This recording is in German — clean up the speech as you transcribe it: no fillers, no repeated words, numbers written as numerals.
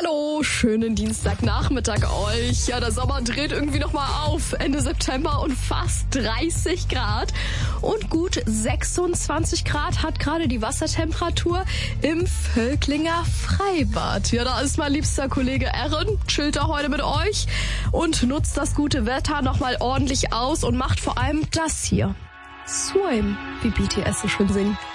Hallo, schönen Dienstagnachmittag euch. Ja, der Sommer dreht irgendwie nochmal auf. Ende September und fast 30 Grad. Und gut 26 Grad hat gerade die Wassertemperatur im Völklinger Freibad. Ja, da ist mein liebster Kollege Erin, chillt da heute mit euch und nutzt das gute Wetter nochmal ordentlich aus und macht vor allem das hier. Swim, wie BTS so schön singen.